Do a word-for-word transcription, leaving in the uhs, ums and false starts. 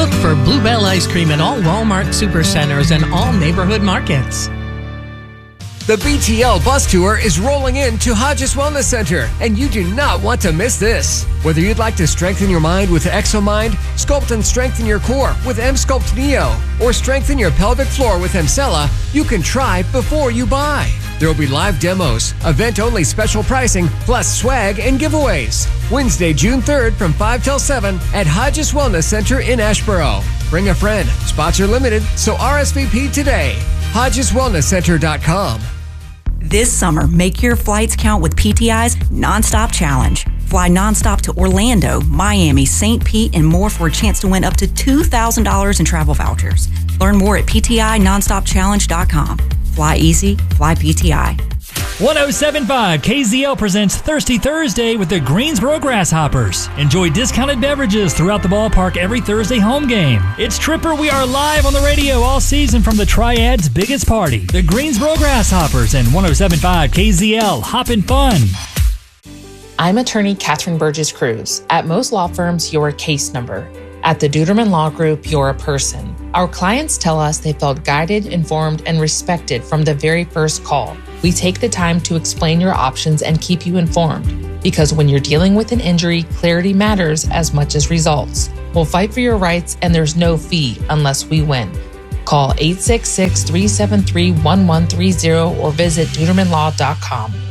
Look for Bluebell Ice Cream in all Walmart supercenters and all neighborhood markets. The B T L bus tour is rolling into Hodges Wellness Center, and you do not want to miss this. Whether you'd like to strengthen your mind with ExoMind, sculpt and strengthen your core with M-Sculpt Neo, or strengthen your pelvic floor with Emcella, you can try before you buy. There will be live demos, event-only special pricing, plus swag and giveaways. Wednesday, June third from five till seven at Hodges Wellness Center in Asheboro. Bring a friend. Spots are limited, so R S V P today. Hodges Wellness Center dot com. This summer, make your flights count with P T I's Nonstop Challenge. Fly nonstop to Orlando, Miami, Saint Pete, and more for a chance to win up to two thousand dollars in travel vouchers. Learn more at P T I nonstop challenge dot com. Fly easy, fly P T I. one oh seven point five K Z L presents Thirsty Thursday with the Greensboro Grasshoppers. Enjoy discounted beverages throughout the ballpark every Thursday home game. It's Tripper. We are live on the radio all season from the Triad's biggest party, the Greensboro Grasshoppers, and one oh seven point five K Z L. Hoppin' Fun. I'm attorney Catherine Burgess Cruz. At most law firms, you're a case number. At the Duderman Law Group, you're a person. Our clients tell us they felt guided, informed, and respected from the very first call. We take the time to explain your options and keep you informed. Because when you're dealing with an injury, clarity matters as much as results. We'll fight for your rights, and there's no fee unless we win. Call eight six six, three seven three, one one three zero or visit duderman law dot com.